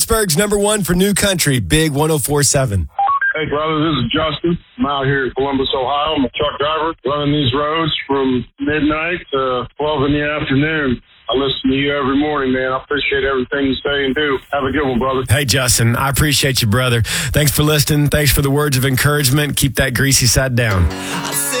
Pittsburgh's #1 for new country, Big 104.7. Hey, brother, this is Justin. I'm out here in Columbus, Ohio. I'm a truck driver running these roads from midnight to 12 in the afternoon. I listen to you every morning, man. I appreciate everything you say and do. Have a good one, brother. Hey, Justin, I appreciate you, brother. Thanks for listening. Thanks for the words of encouragement. Keep that greasy side down.